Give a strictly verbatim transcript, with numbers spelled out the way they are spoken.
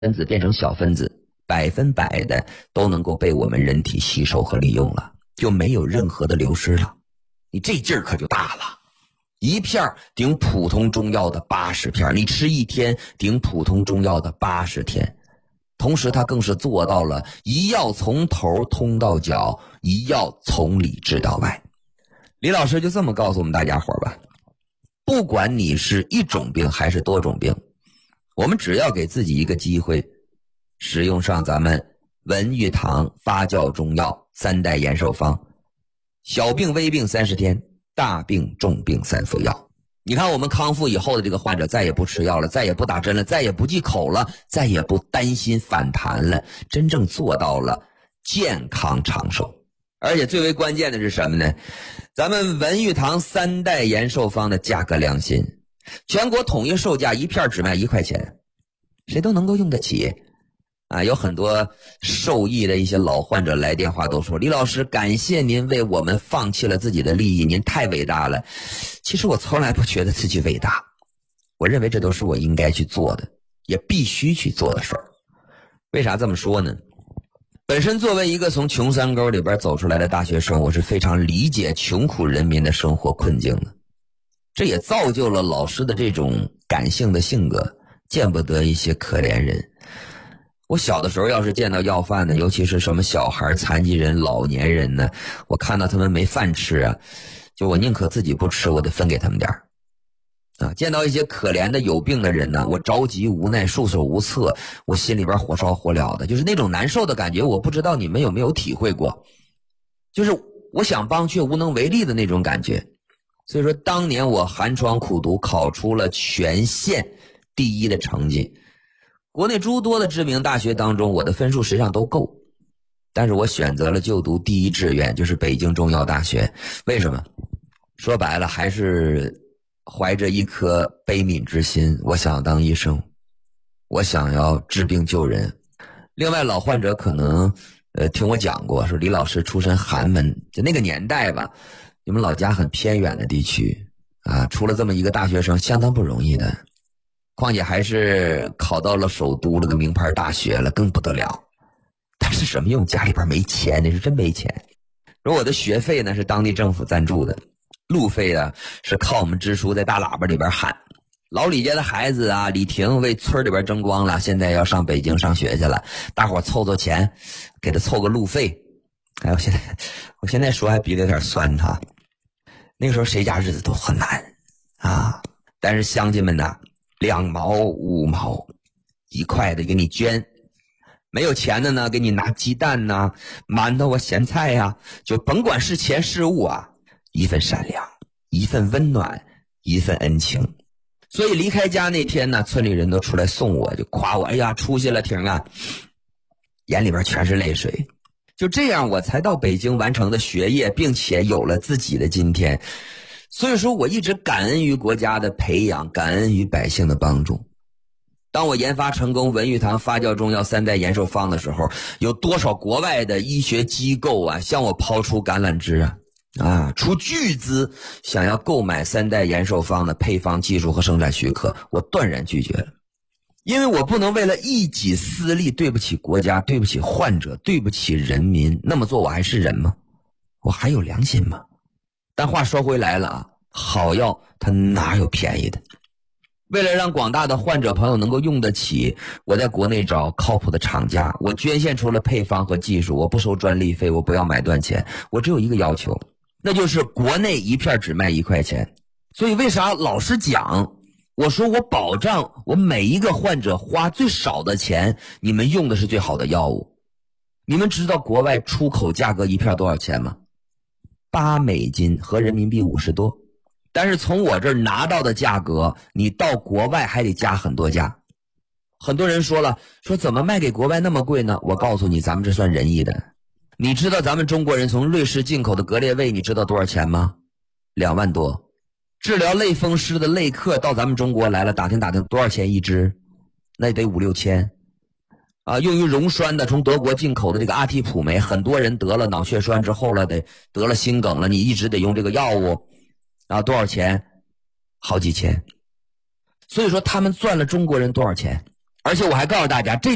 分子变成小分子，百分百的都能够被我们人体吸收和利用了，就没有任何的流失了。你这劲儿可就大了，一片顶普通中药的八十片，你吃一天顶普通中药的八十天。同时它更是做到了一药从头通到脚，一药从里治到外。李老师就这么告诉我们大家伙吧，不管你是一种病还是多种病，我们只要给自己一个机会，使用上咱们文玉堂发酵中药三代延寿方，小病微病三十天，大病重病三服药。你看我们康复以后的这个患者再也不吃药了，再也不打针了，再也不忌口了，再也不担心反弹了，真正做到了健康长寿。而且最为关键的是什么呢？咱们文玉堂三代延寿方的价格良心，全国统一售价一片只卖一块钱，谁都能够用得起啊！有很多受益的一些老患者来电话都说，李老师感谢您为我们放弃了自己的利益，您太伟大了。其实我从来不觉得自己伟大，我认为这都是我应该去做的，也必须去做的事儿。为啥这么说呢？本身作为一个从穷山沟里边走出来的大学生，我是非常理解穷苦人民的生活困境的，这也造就了老师的这种感性的性格，见不得一些可怜人。我小的时候要是见到要饭的，尤其是什么小孩、残疾人、老年人呢，我看到他们没饭吃啊，就我宁可自己不吃，我得分给他们点儿啊。见到一些可怜的有病的人呢，我着急无奈，束手无策，我心里边火烧火燎的，就是那种难受的感觉，我不知道你们有没有体会过，就是我想帮却无能为力的那种感觉。所以说当年我寒窗苦读，考出了全县第一的成绩，国内诸多的知名大学当中，我的分数实际上都够，但是我选择了就读第一志愿，就是北京中药大学。为什么？说白了还是怀着一颗悲悯之心，我想要当医生，我想要治病救人。另外老患者可能呃听我讲过，说李老师出身寒门，就那个年代吧，你们老家很偏远的地区啊，出了这么一个大学生相当不容易的，况且还是考到了首都了个名牌大学了，更不得了。但是什么用？家里边没钱，那是真没钱。而我的学费呢是当地政府赞助的，路费啊是靠我们支书在大喇叭里边喊，老李家的孩子啊，李婷为村里边争光了，现在要上北京上学去了，大伙凑凑钱给他凑个路费。哎，我现在我现在说还鼻子有点酸哈。那个时候谁家日子都很难啊，但是乡亲们呐，两毛五毛一块的给你捐，没有钱的呢给你拿鸡蛋呐、馒头啊、咸菜呀、啊，就甭管是钱是物啊，一份善良，一份温暖，一份恩情。所以离开家那天呢，村里人都出来送我，就夸我，哎呀出息了婷啊，眼里边全是泪水。就这样我才到北京完成的学业，并且有了自己的今天。所以说我一直感恩于国家的培养，感恩于百姓的帮助。当我研发成功文玉堂发酵中药三代延寿方的时候，有多少国外的医学机构啊向我抛出橄榄枝啊啊，出巨资想要购买三代延寿方的配方技术和生产许可，我断然拒绝了。因为我不能为了一己私利，对不起国家，对不起患者，对不起人民，那么做我还是人吗？我还有良心吗？但话说回来了啊，好药它哪有便宜的？为了让广大的患者朋友能够用得起，我在国内找靠谱的厂家，我捐献出了配方和技术，我不收专利费，我不要买断钱，我只有一个要求，那就是国内一片只卖一块钱。所以为啥老实讲，我说我保障我每一个患者花最少的钱，你们用的是最好的药物。你们知道国外出口价格一片多少钱吗？八美金，合人民币五十多。但是从我这儿拿到的价格，你到国外还得加很多价。很多人说了，说怎么卖给国外那么贵呢？我告诉你，咱们这算仁义的。你知道咱们中国人从瑞士进口的格列卫，你知道多少钱吗？两万多。治疗类风湿的类克到咱们中国来了，打听打听多少钱一支？那也得五六千。啊，用于溶栓的从德国进口的这个阿替普酶，很多人得了脑血栓之后了，得得了心梗了，你一直得用这个药物，啊，多少钱？好几千。所以说他们赚了中国人多少钱？而且我还告诉大家，这